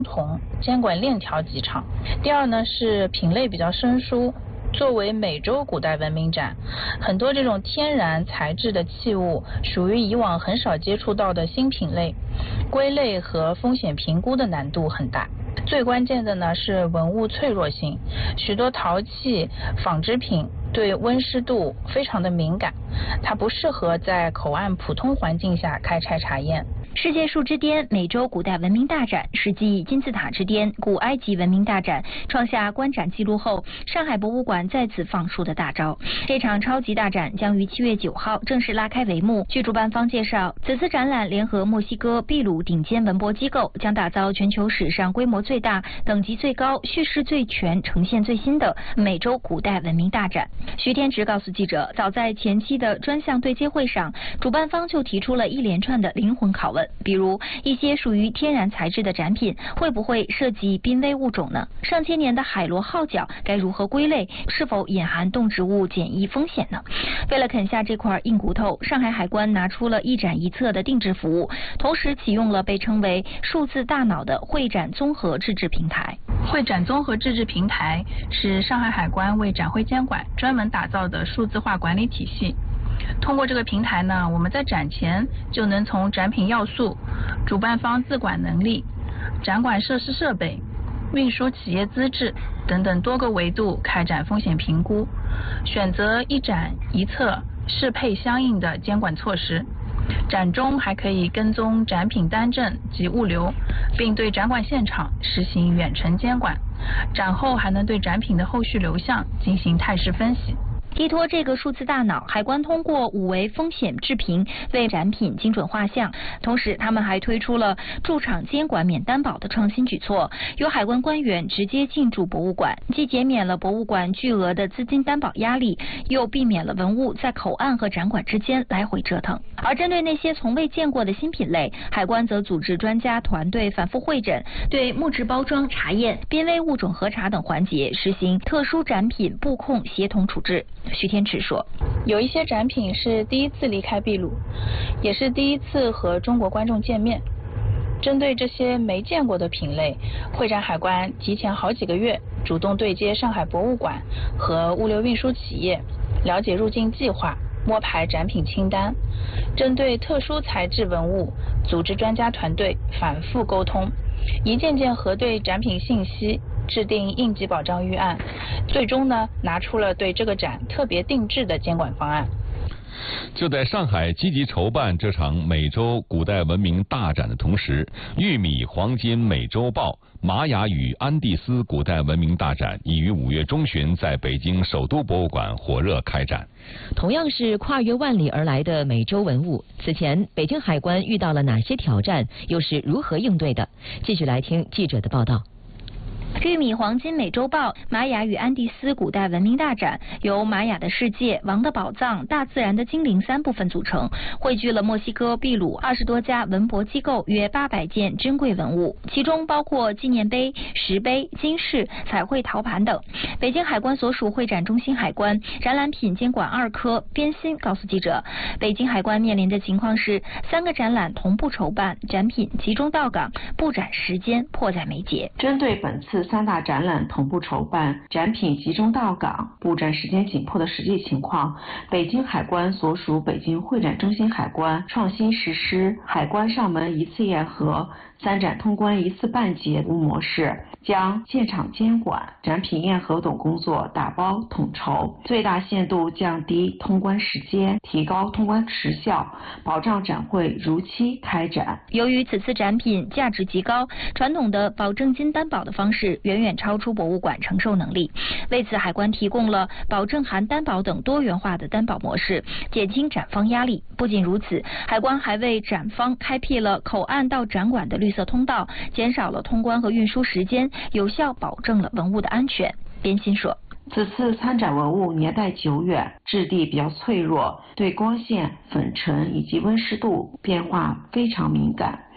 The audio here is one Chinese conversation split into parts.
同，监管链条极长。第二呢是品类比较生疏。作为美洲古代文明展，很多这种天然材质的器物属于以往很少接触到的新品类，归类和风险评估的难度很大。最关键的呢是文物脆弱性，许多陶器、纺织品对温湿度非常的敏感，它不适合在口岸普通环境下开采查验。 世界树之巅美洲古代文明大展是继金字塔之巅古埃及文明大展创下观展纪录后，上海博物馆再次放出的大招。这场超级大展将于7月9号正式拉开帷幕。据主办方介绍，此次展览联合墨西哥、秘鲁顶尖文博机构，将打造全球史上规模最大、等级最高、叙事最全、呈现最新的美洲古代文明大展。徐天直告诉记者，早在前期的专项对接会上，主办方就提出了一连串的灵魂拷问。比如一些属于天然材质的展品会不会涉及濒危物种呢？上千年的海螺号角该如何归类？是否隐含动植物检疫风险呢？为了啃下这块硬骨头，上海海关拿出了一展一策的定制服务，同时启用了被称为数字大脑的会展综合自治平台。 会展综合自治平台是上海海关为展会监管专门打造的数字化管理体系。通过这个平台呢，我们在展前就能从展品要素、主办方自管能力、展馆设施设备、运输企业资质等等多个维度开展风险评估，选择一展一策适配相应的监管措施。展中还可以跟踪展品单证及物流，并对展馆现场实行远程监管。展后还能对展品的后续流向进行态势分析。 依托这个数字大脑，海关通过5维风险制评为展品精准画像。同时，他们还推出了驻场监管免担保的创新举措，由海关官员直接进驻博物馆，既减免了博物馆巨额的资金担保压力，又避免了文物在口岸和展馆之间来回折腾。而针对那些从未见过的新品类，海关则组织专家团队反复会诊，对木质包装查验、濒危物种核查等环节实行特殊展品布控协同处置。徐天池说， 有一些展品是第一次离开秘鲁，也是第一次和中国观众见面。针对这些没见过的品类，会展海关提前好几个月主动对接上海博物馆和物流运输企业，了解入境计划，摸排展品清单。针对特殊材质文物，组织专家团队反复沟通，一件件核对展品信息，制定应急保障预案，最终呢拿出了对这个展特别定制的监管方案。 就在上海积极筹办这场美洲古代文明大展的同时，玉米黄金美洲豹、玛雅与安第斯古代文明大展已于5月中旬在北京首都博物馆火热开展。 同样是跨越万里而来的美洲文物，此前北京海关遇到了哪些挑战，又是如何应对的？继续来听记者的报道。 玉米黄金美洲豹、玛雅与安第斯古代文明大展由玛雅的世界、王的宝藏、大自然的精灵3部分组成，汇聚了墨西哥、秘鲁20多家文博机构约800件珍贵文物，其中包括纪念碑、石碑、金饰、彩绘陶盘等。北京海关所属会展中心海关展览品监管2科边鑫告诉记者，北京海关面临的情况是3个展览同步筹办，展品集中到港，布展时间迫在眉睫。 针对本次3大展览同步筹办，展品集中到港，布展时间紧迫的实际情况，北京海关所属北京会展中心海关创新实施海关上门一次验核、3展通关一次办结服务模式，将现场监管、展品验核等工作打包统筹，最大限度降低通关时间，提高通关时效，保障展会如期开展。 由于此次展品价值极高，传统的保证金担保的方式远远超出博物馆承受能力，为此海关提供了保证含担保等多元化的担保模式，减轻展方压力。不仅如此，海关还为展方开辟了口岸到展馆的绿色通道，减少了通关和运输时间，有效保证了文物的安全。边鑫说， 此次参展文物年代久远，质地比较脆弱，对光线、粉尘以及温湿度变化非常敏感。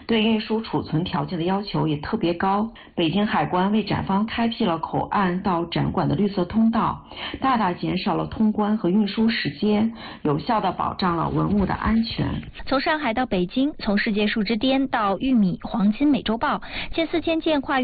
对运输储存条件的要求也特别高。北京海关为展方开辟了口岸到展馆的绿色通道，大大减少了通关和运输时间，有效地保障了文物的安全。 从上海到北京，从世界树之巅到玉米、黄金美洲豹，近4000件跨越